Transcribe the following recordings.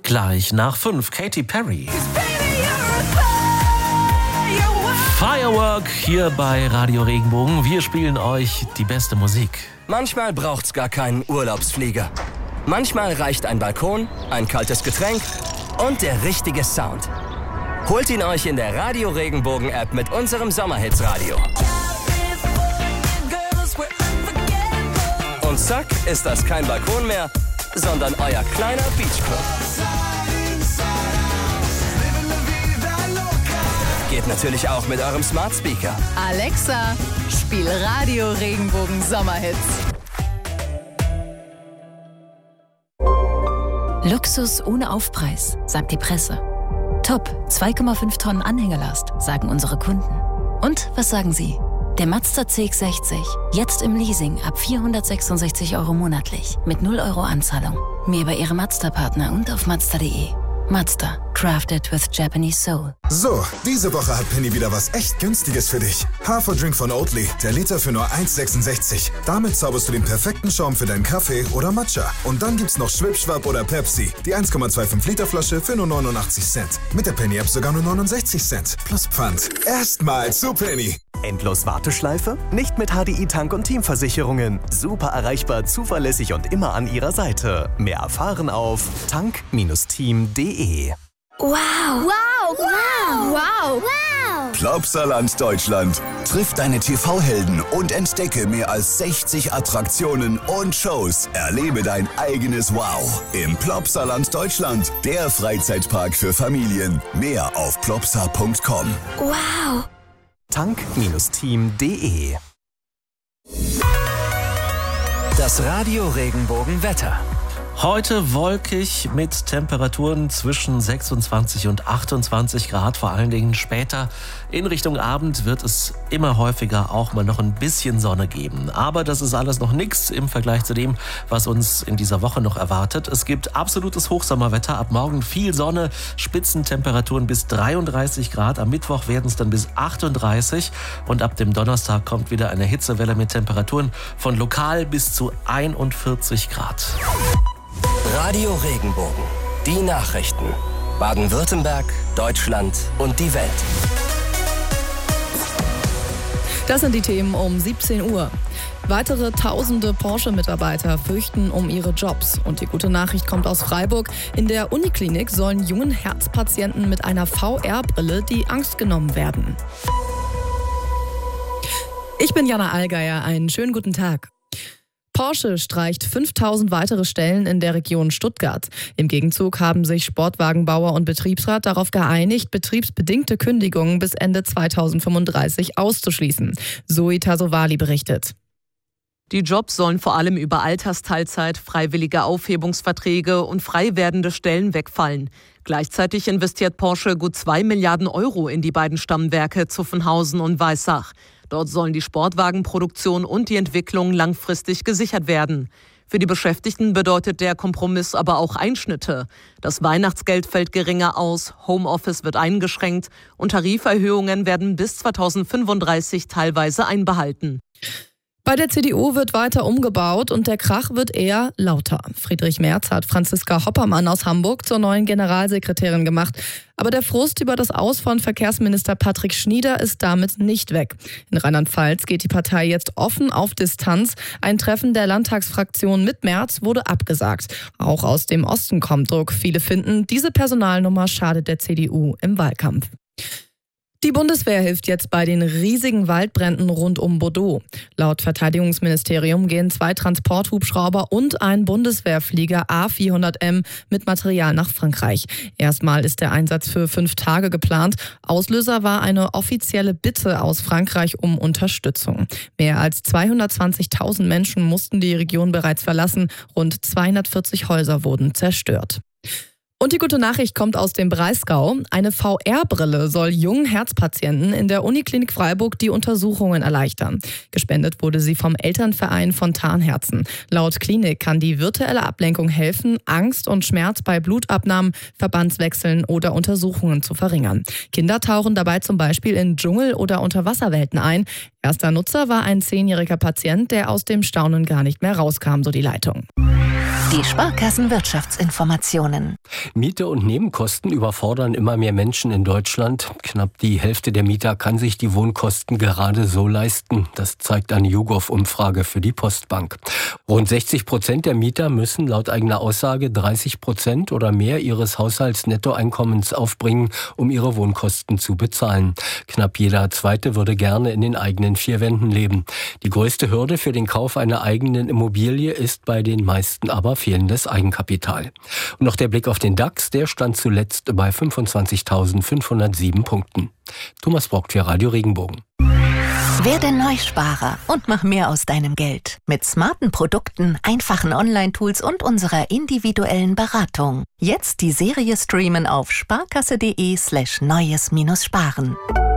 Gleich nach 5, Katy Perry. Firework hier bei Radio Regenbogen. Wir spielen euch die beste Musik. Manchmal braucht's gar keinen Urlaubsflieger. Manchmal reicht ein Balkon, ein kaltes Getränk und der richtige Sound. Holt ihn euch in der Radio Regenbogen App mit unserem Sommerhits-Radio. Und zack, ist das kein Balkon mehr, sondern euer kleiner Beachclub. Geht natürlich auch mit eurem Smart Speaker. Alexa, spiel Radio Regenbogen Sommerhits. Luxus ohne Aufpreis, sagt die Presse. Top, 2,5 Tonnen Anhängelast, sagen unsere Kunden. Und was sagen Sie? Der Mazda CX-60, jetzt im Leasing ab 466 € monatlich, mit 0 € Anzahlung. Mehr bei Ihrem Mazda-Partner und auf Mazda.de. Mazda, crafted with Japanese soul. So, diese Woche hat Penny wieder was echt Günstiges für dich. Haferdrink von Oatly, der Liter für nur 1,66. Damit zauberst du den perfekten Schaum für deinen Kaffee oder Matcha. Und dann gibt's noch Schwipschwapp oder Pepsi, die 1,25 Liter Flasche für nur 89 Cent. Mit der Penny-App sogar nur 69 Cent. Plus Pfand. Erstmal zu Penny. Endlos Warteschleife? Nicht mit HDI Tank- und Teamversicherungen. Super erreichbar, zuverlässig und immer an Ihrer Seite. Mehr erfahren auf tank-team.de. Wow! Wow! Wow! Wow! Wow! Plopsaland Deutschland. Triff deine TV-Helden und entdecke mehr als 60 Attraktionen und Shows. Erlebe dein eigenes Wow im Plopsaland Deutschland. Der Freizeitpark für Familien. Mehr auf plopsa.com. Wow! tank-team.de. Das Radio Regenbogen Wetter. Heute wolkig mit Temperaturen zwischen 26 und 28 Grad. Vor allen Dingen später in Richtung Abend wird es immer häufiger auch mal noch ein bisschen Sonne geben. Aber das ist alles noch nichts im Vergleich zu dem, was uns in dieser Woche noch erwartet. Es gibt absolutes Hochsommerwetter. Ab morgen viel Sonne, Spitzentemperaturen bis 33 Grad. Am Mittwoch werden es dann bis 38. Und ab dem Donnerstag kommt wieder eine Hitzewelle mit Temperaturen von lokal bis zu 41 Grad. Radio Regenbogen. Die Nachrichten. Baden-Württemberg, Deutschland und die Welt. Das sind die Themen um 17 Uhr. Weitere tausende Porsche-Mitarbeiter fürchten um ihre Jobs. Und die gute Nachricht kommt aus Freiburg. In der Uniklinik sollen jungen Herzpatienten mit einer VR-Brille die Angst genommen werden. Ich bin Jana Allgeier. Einen schönen guten Tag. Porsche streicht 5000 weitere Stellen in der Region Stuttgart. Im Gegenzug haben sich Sportwagenbauer und Betriebsrat darauf geeinigt, betriebsbedingte Kündigungen bis Ende 2035 auszuschließen. Zoe Tasovali berichtet. Die Jobs sollen vor allem über Altersteilzeit, freiwillige Aufhebungsverträge und frei werdende Stellen wegfallen. Gleichzeitig investiert Porsche gut 2 Milliarden € in die beiden Stammwerke Zuffenhausen und Weissach. Dort sollen die Sportwagenproduktion und die Entwicklung langfristig gesichert werden. Für die Beschäftigten bedeutet der Kompromiss aber auch Einschnitte. Das Weihnachtsgeld fällt geringer aus, Homeoffice wird eingeschränkt und Tariferhöhungen werden bis 2035 teilweise einbehalten. Bei der CDU wird weiter umgebaut und der Krach wird eher lauter. Friedrich Merz hat Franziska Hoppermann aus Hamburg zur neuen Generalsekretärin gemacht. Aber der Frust über das Aus von Verkehrsminister Patrick Schnieder ist damit nicht weg. In Rheinland-Pfalz geht die Partei jetzt offen auf Distanz. Ein Treffen der Landtagsfraktion mit Merz wurde abgesagt. Auch aus dem Osten kommt Druck. Viele finden, diese Personalnummer schadet der CDU im Wahlkampf. Die Bundeswehr hilft jetzt bei den riesigen Waldbränden rund um Bordeaux. Laut Verteidigungsministerium gehen 2 Transporthubschrauber und ein Bundeswehrflieger A400M mit Material nach Frankreich. Erstmal ist der Einsatz für 5 Tage geplant. Auslöser war eine offizielle Bitte aus Frankreich um Unterstützung. Mehr als 220.000 Menschen mussten die Region bereits verlassen. Rund 240 Häuser wurden zerstört. Und die gute Nachricht kommt aus dem Breisgau. Eine VR-Brille soll jungen Herzpatienten in der Uniklinik Freiburg die Untersuchungen erleichtern. Gespendet wurde sie vom Elternverein Fontanherzen. Laut Klinik kann die virtuelle Ablenkung helfen, Angst und Schmerz bei Blutabnahmen, Verbandswechseln oder Untersuchungen zu verringern. Kinder tauchen dabei zum Beispiel in Dschungel- oder Unterwasserwelten ein. Erster Nutzer war ein 10-jähriger Patient, der aus dem Staunen gar nicht mehr rauskam, so die Leitung. Die Sparkassen-Wirtschaftsinformationen. Miete und Nebenkosten überfordern immer mehr Menschen in Deutschland. Knapp die Hälfte der Mieter kann sich die Wohnkosten gerade so leisten. Das zeigt eine YouGov-Umfrage für die Postbank. Rund 60% der Mieter müssen laut eigener Aussage 30% oder mehr ihres Haushaltsnettoeinkommens aufbringen, um ihre Wohnkosten zu bezahlen. Knapp jeder Zweite würde gerne in den eigenen vier Wänden leben. Die größte Hürde für den Kauf einer eigenen Immobilie ist bei den meisten aber fehlendes Eigenkapital. Und noch der Blick auf den DAX, der stand zuletzt bei 25.507 Punkten. Thomas Brock für Radio Regenbogen. Werde Neusparer und mach mehr aus deinem Geld. Mit smarten Produkten, einfachen Online-Tools und unserer individuellen Beratung. Jetzt die Serie streamen auf sparkasse.de/neues-sparen.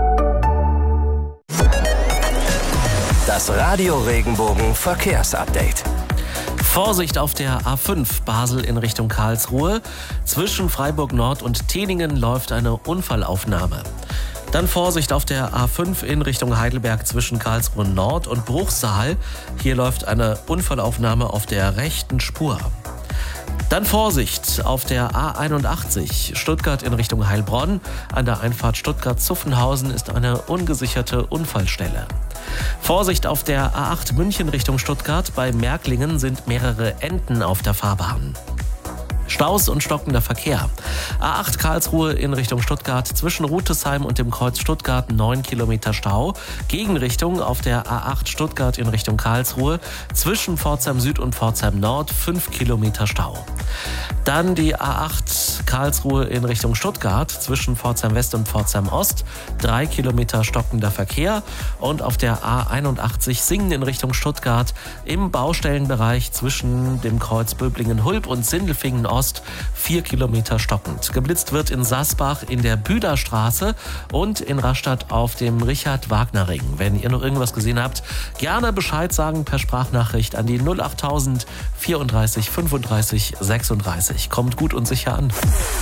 Das Radio Regenbogen Verkehrsupdate. Vorsicht auf der A5 Basel in Richtung Karlsruhe. Zwischen Freiburg Nord und Teningen läuft eine Unfallaufnahme. Dann Vorsicht auf der A5 in Richtung Heidelberg zwischen Karlsruhe Nord und Bruchsal. Hier läuft eine Unfallaufnahme auf der rechten Spur. Dann Vorsicht auf der A81 Stuttgart in Richtung Heilbronn. An der Einfahrt Stuttgart-Zuffenhausen ist eine ungesicherte Unfallstelle. Vorsicht auf der A8 München Richtung Stuttgart. Bei Märklingen sind mehrere Enten auf der Fahrbahn. Staus und stockender Verkehr. A8 Karlsruhe in Richtung Stuttgart zwischen Rutesheim und dem Kreuz Stuttgart 9 Kilometer Stau. Gegenrichtung auf der A8 Stuttgart in Richtung Karlsruhe zwischen Pforzheim Süd und Pforzheim Nord 5 Kilometer Stau. Dann die A8 Karlsruhe in Richtung Stuttgart zwischen Pforzheim West und Pforzheim Ost 3 Kilometer stockender Verkehr. Und auf der A81 Singen in Richtung Stuttgart im Baustellenbereich zwischen dem Kreuz Böblingen-Hulb und Sindelfingen Ost 4 Kilometer stockend. Geblitzt wird in Sasbach in der Büderstraße und in Rastatt auf dem Richard-Wagner-Ring. Wenn ihr noch irgendwas gesehen habt, gerne Bescheid sagen per Sprachnachricht an die 08000 34 35 36. Kommt gut und sicher an.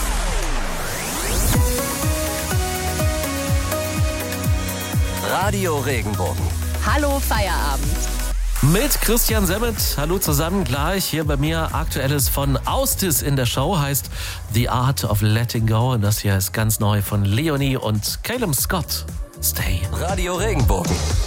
Radio Regenbogen. Hallo Feierabend. Mit Christian Semmet. Hallo zusammen. Gleich hier bei mir Aktuelles von Austis in der Show. Heißt The Art of Letting Go. Und das hier ist ganz neu von Leonie und Caleb Scott. Stay. Radio Regenbogen.